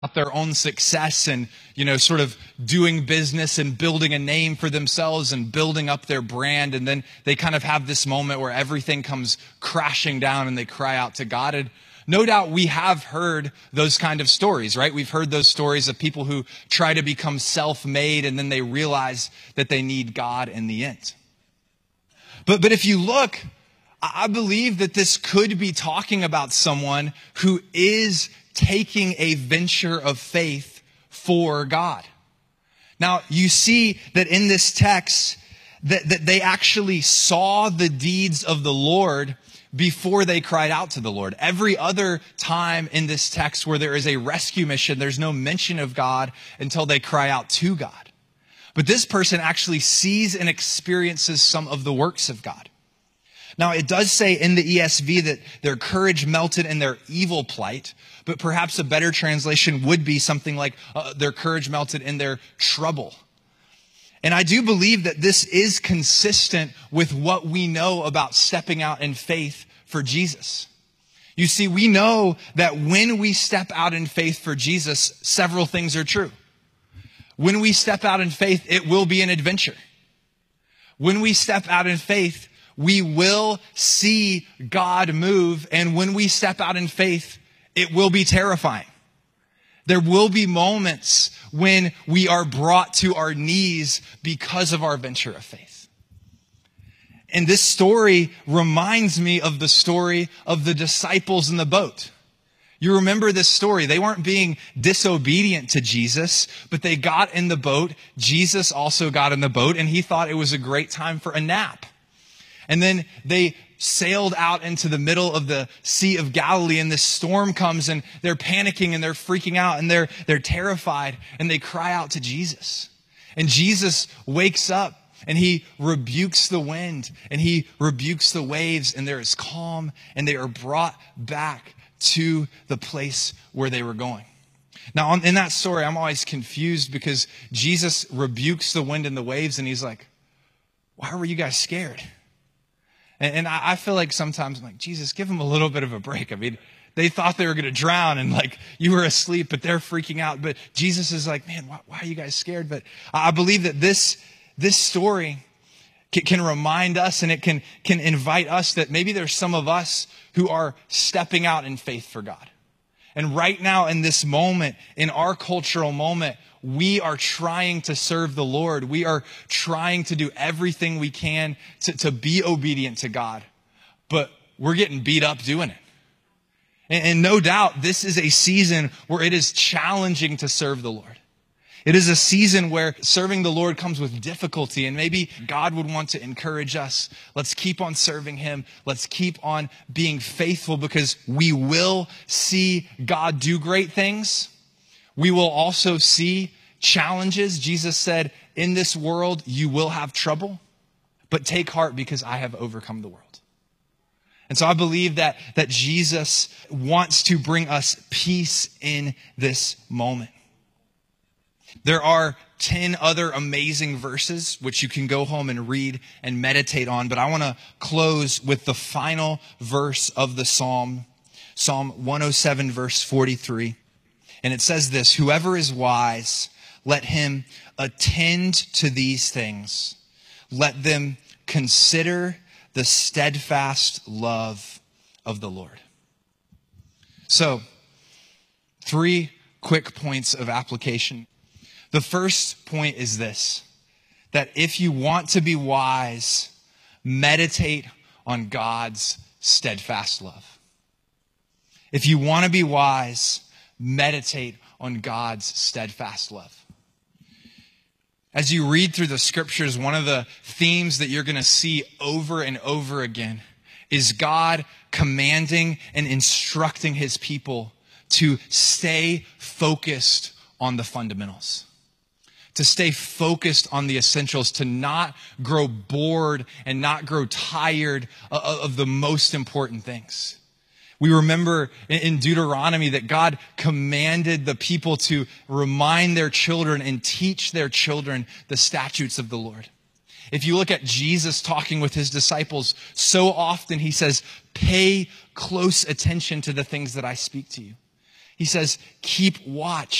their own success and, sort of doing business and building a name for themselves and building up their brand. And then they kind of have this moment where everything comes crashing down and they cry out to God. And no doubt we have heard those kind of stories, right? We've heard those stories of people who try to become self-made and then they realize that they need God in the end. But if you look, I believe that this could be talking about someone who is taking a venture of faith for God. Now, you see that in this text that they actually saw the deeds of the Lord before they cried out to the Lord. Every other time in this text where there is a rescue mission, there's no mention of God until they cry out to God. But this person actually sees and experiences some of the works of God. Now, it does say in the ESV that their courage melted in their evil plight, but perhaps a better translation would be something like their courage melted in their trouble. And I do believe that this is consistent with what we know about stepping out in faith for Jesus. You see, we know that when we step out in faith for Jesus, several things are true. When we step out in faith, it will be an adventure. When we step out in faith, we will see God move. And when we step out in faith, it will be terrifying. There will be moments when we are brought to our knees because of our venture of faith. And this story reminds me of the story of the disciples in the boat. You remember this story. They weren't being disobedient to Jesus, but they got in the boat. Jesus also got in the boat, and he thought it was a great time for a nap. And then they sailed out into the middle of the Sea of Galilee, and this storm comes, and they're panicking and they're freaking out and they're terrified, and they cry out to Jesus. And Jesus wakes up and he rebukes the wind and he rebukes the waves, and there is calm, and they are brought back to the place where they were going. Now, in that story, I'm always confused because Jesus rebukes the wind and the waves, and he's like, why were you guys scared? And I feel like sometimes I'm like, Jesus, give them a little bit of a break. I mean, they thought they were going to drown, and like you were asleep, but they're freaking out. But Jesus is like, man, why are you guys scared? But I believe that this story can remind us, and it can invite us that maybe there's some of us who are stepping out in faith for God. And right now in this moment, in our cultural moment, we are trying to serve the Lord. We are trying to do everything we can to be obedient to God. But we're getting beat up doing it. And no doubt, this is a season where it is challenging to serve the Lord. It is a season where serving the Lord comes with difficulty, and maybe God would want to encourage us. Let's keep on serving him. Let's keep on being faithful, because we will see God do great things. We will also see challenges. Jesus said, in this world, you will have trouble, but take heart because I have overcome the world. And so I believe that Jesus wants to bring us peace in this moment. There are 10 other amazing verses which you can go home and read and meditate on. But I want to close with the final verse of the Psalm, Psalm 107, verse 43. And it says this: whoever is wise, let him attend to these things. Let them consider the steadfast love of the Lord. So, 3 quick points of application. The first point is this: that if you want to be wise, meditate on God's steadfast love. If you want to be wise, meditate on God's steadfast love. As you read through the scriptures, one of the themes that you're going to see over and over again is God commanding and instructing his people to stay focused on the fundamentals. To stay focused on the essentials, to not grow bored and not grow tired of the most important things. We remember in Deuteronomy that God commanded the people to remind their children and teach their children the statutes of the Lord. If you look at Jesus talking with his disciples, so often he says, pay close attention to the things that I speak to you. He says, keep watch.